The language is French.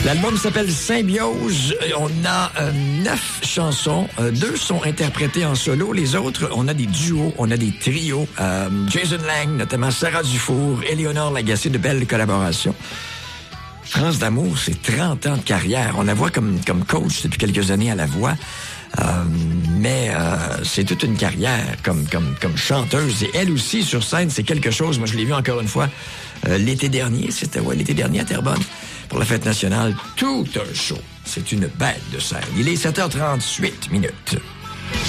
L'album s'appelle Symbiose. On a 9 chansons. 2 sont interprétées en solo. Les autres, on a des duos, on a des trios. Jason Lang, notamment Sarah Dufour, Éléonore Lagacé, de belles collaborations. France d'Amour, c'est 30 ans de carrière. On la voit comme coach depuis quelques années à la voix. Mais c'est toute une carrière comme chanteuse. Et elle aussi, sur scène, c'est quelque chose. Moi, je l'ai vu encore une fois l'été dernier. C'était l'été dernier à Terrebonne. Pour la fête nationale, tout un show. C'est une bête de scène. Il est 7h38 minutes.